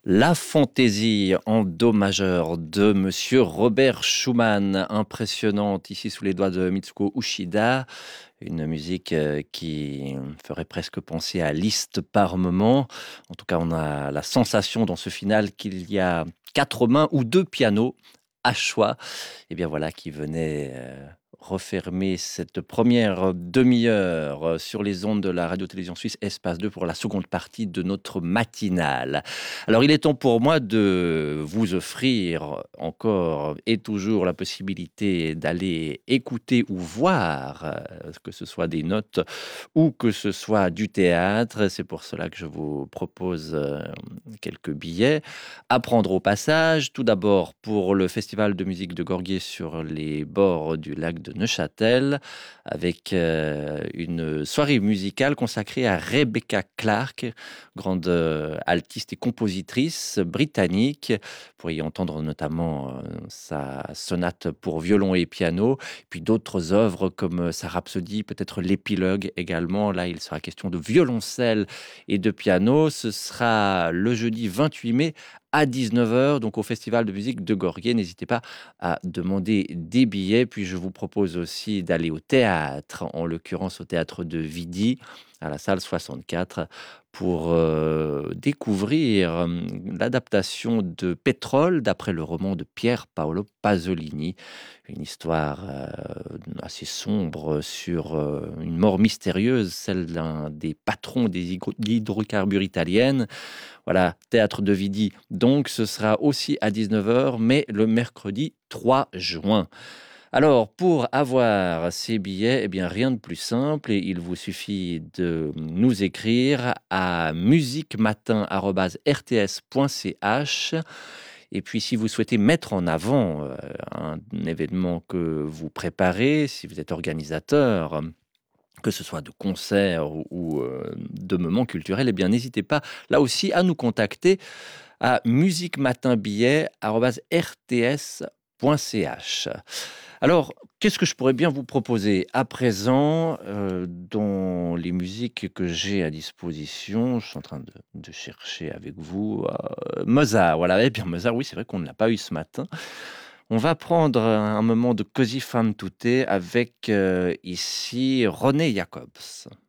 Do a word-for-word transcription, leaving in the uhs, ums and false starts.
La fantaisie en do majeur de Monsieur Robert Schumann, impressionnante ici sous les doigts de Mitsuko Uchida, une musique euh, qui ferait presque penser à Liszt par moment. En tout cas, on a la sensation dans ce final qu'il y a quatre mains ou deux pianos à choix. Et bien voilà qui venait euh, refermer cette première demi-heure euh, sur les ondes de la radio-télévision suisse Espace deux pour la seconde partie de notre matinale. Alors il est temps pour moi de vous offrir encore et toujours la possibilité d'aller écouter ou voir, euh, que ce soit des notes ou que ce soit du théâtre. C'est pour cela que je vous propose euh, quelques billets à prendre au passage. Tout d'abord pour le festival de musique de Gorguier sur les bords du lac de Neuchâtel, avec euh, une soirée musicale consacrée à Rebecca Clark, grande euh, altiste et compositrice britannique. Vous pourriez entendre notamment euh, sa sonate pour violon et piano, puis d'autres œuvres comme sa rhapsodie, peut-être l'épilogue également. Là, il sera question de violoncelle et de piano. Ce sera le jeudi vingt-huit mai à dix-neuf heures, donc au Festival de musique de Gorguier. N'hésitez pas à demander des billets. Puis je vous propose aussi d'aller au théâtre, en l'occurrence au théâtre de Vidi, à la salle soixante-quatre, pour euh, découvrir euh, l'adaptation de Pétrole, d'après le roman de Pier Paolo Pasolini. Une histoire euh, assez sombre sur euh, une mort mystérieuse, celle d'un des patrons des hydro- hydrocarbures italiennes. Voilà, théâtre de Vidi, donc ce sera aussi à dix-neuf heures, mais le mercredi trois juin. Alors, pour avoir ces billets, eh bien, rien de plus simple, et il vous suffit de nous écrire à musiquematin arobase r t s point c h. Et puis, si vous souhaitez mettre en avant euh, un événement que vous préparez, si vous êtes organisateur, que ce soit de concerts ou, ou, euh, de moments culturels, eh bien, n'hésitez pas, là aussi, à nous contacter à musiquematinbillet arobase r t s point c h. Alors, qu'est-ce que je pourrais bien vous proposer à présent euh, dans les musiques que j'ai à disposition? Je suis en train de, de chercher avec vous euh, Mozart. Voilà, eh bien Mozart, oui, c'est vrai qu'on ne l'a pas eu ce matin. On va prendre un moment de così fan tutte avec euh, ici René Jacobs.